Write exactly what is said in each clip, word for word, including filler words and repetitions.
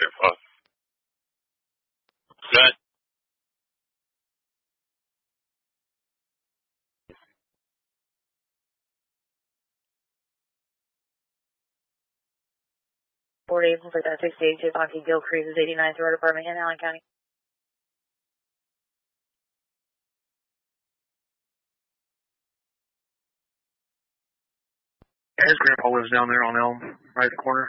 Airplane. Good. forty-eight, for that sixty-eight, Chipaki Gill Cruises, eighty-ninth Road Department in Allen County. Yeah, his grandpa lives down there on Elm, right at the corner.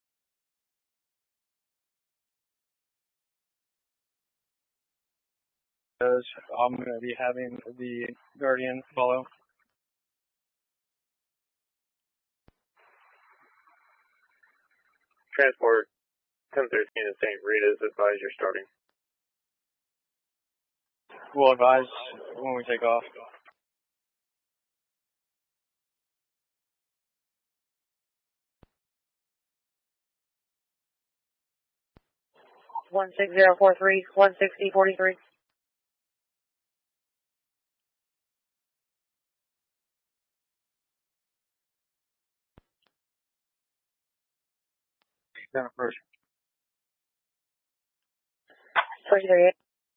I'm going to be having the Guardian follow. Transport ten thirteen to Saint Rita's, advise you're starting. We'll advise when we take off. one six zero four three, one sixty forty-three. Down first. twenty-three.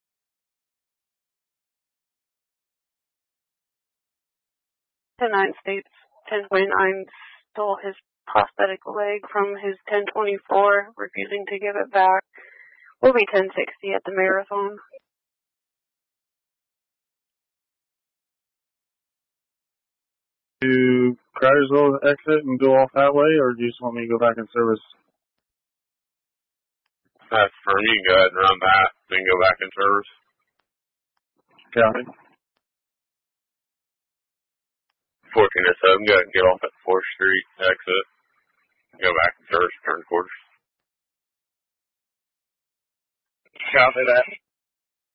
ten nine states, ten twenty-nine stole his prosthetic leg from his ten twenty-four, refusing to give it back. We'll be ten sixty at the marathon. To Cryersville exit and go off that way, or do you just want me to go back in service? That's for me. Go ahead and run back, then go back in service. Copy. fourteen oh seven, go ahead and get off at fourth Street, exit. Go back in service, turn quarters. Copy that.